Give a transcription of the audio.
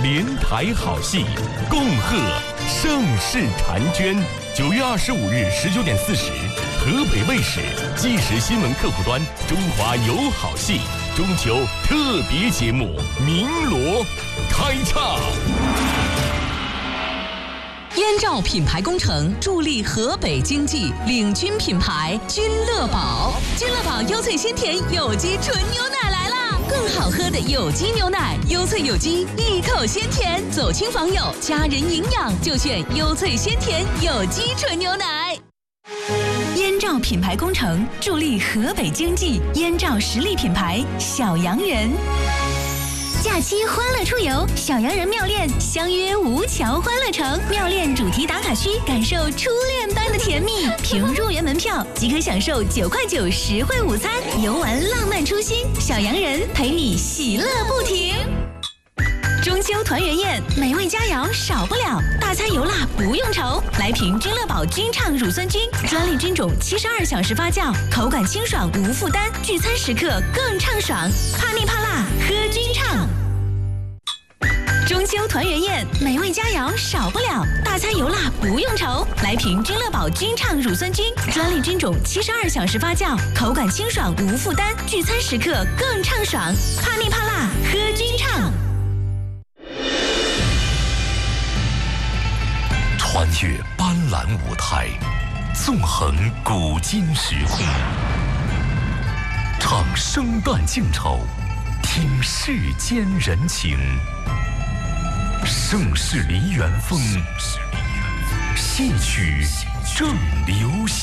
联台好戏，恭贺盛世婵娟。9月25日19点40，河北卫视即时新闻客户端《中华有好戏》中秋特别节目《鸣锣》开唱。 燕赵品牌工程助力河北经济，领军品牌君乐宝。君乐宝优萃鲜甜有机纯牛奶来啦！更好喝的有机牛奶，优萃有机，一口鲜甜，走亲访友，家人营养就选优萃鲜甜有机纯牛奶。燕赵品牌工程助力河北经济，燕赵实力品牌小洋人。假期欢乐出游，小洋人妙恋相约吴桥欢乐城，妙恋主题打卡区，感受初恋般的甜蜜。凭入园门票即可享受9块9实惠午餐，游玩浪漫初心，小洋人陪你喜乐不停。中秋团圆宴，美味佳肴少不了，大餐油辣不用愁。来瓶君乐宝君畅乳酸菌，专利菌种72小时发酵，口感清爽无负担，聚餐时刻更畅爽。怕腻怕辣，喝君畅。中秋团圆宴，美味佳肴少不了，大餐油辣不用愁。来瓶君乐宝君畅乳酸菌，专利菌种72小时发酵，口感清爽无负担，聚餐时刻更畅爽。怕腻怕辣，喝君畅。 穿越斑斓舞台，纵横古今时空，唱生旦净丑，听世间人情。盛世梨园风，戏曲正流行。